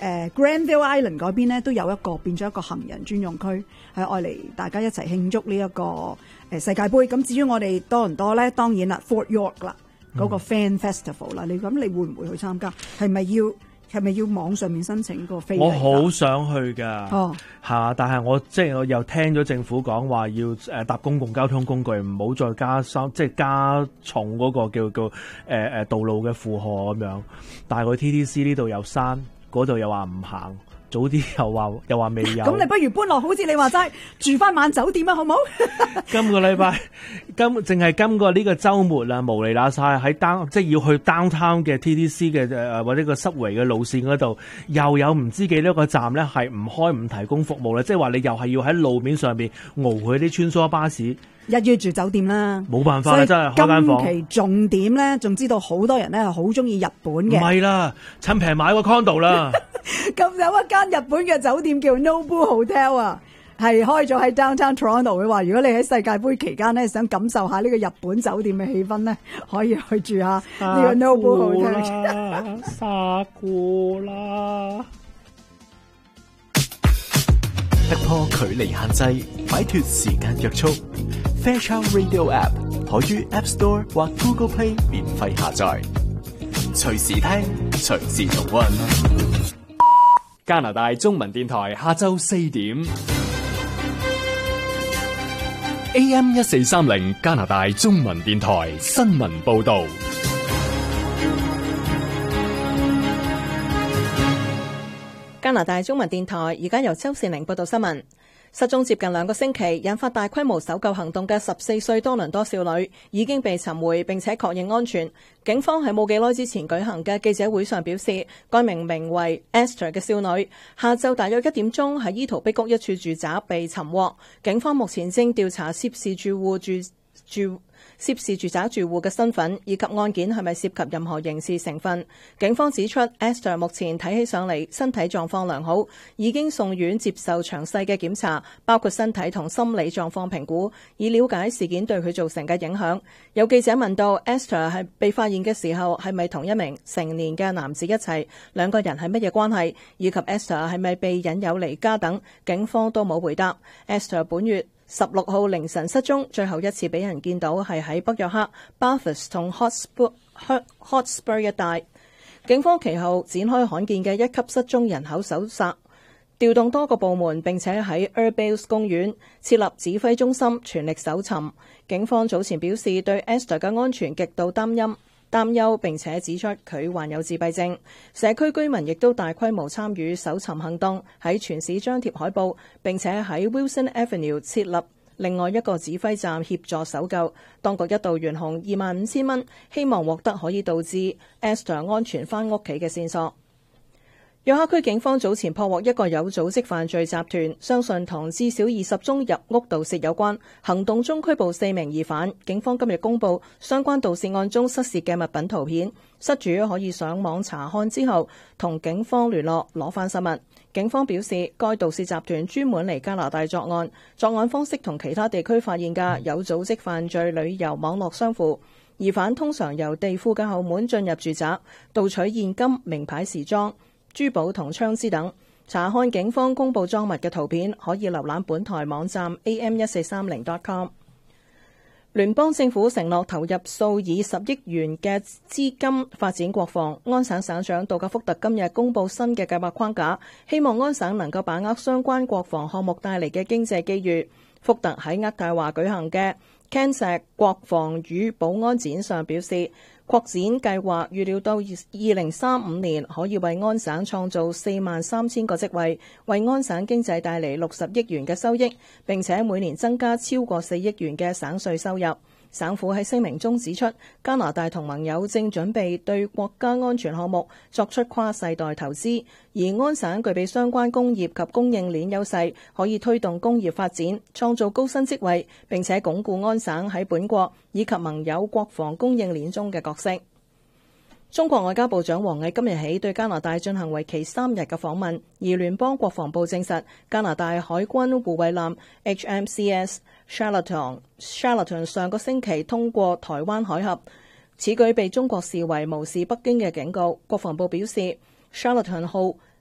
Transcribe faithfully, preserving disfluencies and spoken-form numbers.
誒 Granville Island 嗰邊咧都有一個變咗一個行人專用區，係愛嚟大家一齊慶祝呢一個誒世界盃。咁至於我哋多倫多咧，當然啦 Fort York 啦，嗰個 Fan Festival 啦，你咁你會唔會去參加？係咪要？係咪要網上面申請個飛？ 我好想去㗎， 哦， 嚇！但係我即係我又聽咗政府講話要誒搭公共交通工具，唔好再加收，即係加重嗰個叫叫誒誒、呃、道路嘅負荷咁樣。但係佢 T T C 呢度又閂，嗰度又話唔行。早啲又話又話未有， 咁你不如搬落，好似你話齋住翻晚酒店啊，好唔好？ 今個禮拜今淨係今個呢個週末啦，無厘啦晒喺 down 即係要去 downtown 嘅 T T C 嘅誒或者個subway嘅路線嗰度，又有唔知幾多個站咧係唔開唔提供服務咧，即係話你又係要喺路面上邊熬佢啲穿梭巴士。 一於住酒店啦， 冇辦法啦，真係開間房。 今期重點咧，仲知道好多人咧係好中意日本嘅。 唔係啦，趁平買個 condo 啦。 咁有一間日本嘅酒店叫 Nobu Hotel 啊，係開咗喺 Downtown Toronto。佢話如果你喺世界盃期間咧想感受下呢個日本酒店嘅氣氛咧，可以去住下呢個 Nobu Hotel。 沙姑啦！ 突破距離限制，擺脫時間約束。Fairchild Radio App 可於 App Store 或 Google Play 免費下載，隨時聽，隨時重溫。加拿大中文電台下晝四點 ，A M 一四三零加拿大中文電台新聞報道。 加拿大中文電台而家由周善玲報道新聞。失蹤接近兩個星期，引發大規模搜救行動嘅十四歲多倫多少女已經被尋回並且確認安全。警方喺冇幾耐之前舉行嘅記者會上表示，該名名為 Esther 嘅少女下晝大約一點鐘喺伊圖碧谷一處住宅被尋獲。警方目前正調查涉事住戶住住涉事住宅住戶嘅身份以及案件係咪涉及任何刑事成分。警方指出 Esther 目前睇起上嚟身體狀況良好，已經送院接受詳細嘅檢查，包括身體同心理狀況評估，以了解事件對佢造成嘅影響。有記者問到 Esther 係被發現嘅時候係咪同一名成年嘅男子一齊，兩個人係乜嘢關係，以及 Esther 係咪被引誘離家等，警方都冇回答。Esther 本月十六號凌晨失蹤，最後一次俾人見到係喺北約克、Bathurst 同 Hotspur 一帶。警方其後展開罕見嘅一級失蹤人口搜索，調動多個部門，並且喺 Airbase 公園設立指揮中心，全力搜尋。警方早前表示對 Esther 嘅安全極度擔憂。擔憂並且指出佢患有自閉症。社區居民亦都大規模參與搜尋行動，喺全市張貼海報，並且喺 Wilson Avenue 設立另外一個指揮站協助搜救。當局一度懸紅二萬五千蚊，希望獲得可以導致 Esther 安全返屋企嘅線索。約克區警方早前破獲一個有組織犯罪集團，相信同至少二十宗入屋盜竊有關。行動中拘捕四名疑犯。警方今日公布相關盜竊案中失竊嘅物品圖片，失主可以上網查看之後同警方聯絡攞翻失物。警方表示，該盜竊集團專門嚟加拿大作案，作案方式同其他地區發現嘅有組織犯罪旅遊網絡相符。疑犯通常由地庫嘅後門進入住宅，盜取現金、名牌時裝、珠寶同槍支等。查看警方公布贓物嘅圖片，可以瀏覽本台網站 a m 一四三零 dot com。聯邦政府承諾投入數以十億元嘅資金發展國防。安省省長杜格福特今日公布新嘅計劃框架，希望安省能夠把握相關國防項目帶嚟嘅經濟機遇。福特喺渥太華舉行嘅 Can 石國防與保安展上表示，擴展計劃預料到二零三五年可以為安省創造四萬三千個職位，為安省經濟帶嚟六十億元嘅收益，並且每年增加超過四億元嘅省稅收入。省府喺聲明中指出，加拿大同盟友正準備對國家安全項目作出跨世代投資，而安省具備相關工業及供應鏈優勢，可以推動工業發展，創造高薪職位，並且鞏固安省喺本國以及盟友國防供應鏈中嘅角色。中國外交部長王毅今日起對加拿大進行為期三日嘅訪問，而聯邦國防部證實加拿大海軍護衛艦 H M C S Charlotte Charlotte 上個星期通過台灣海峽，此舉被中國視為無視北京嘅警告。國防部表示，Charlotte 號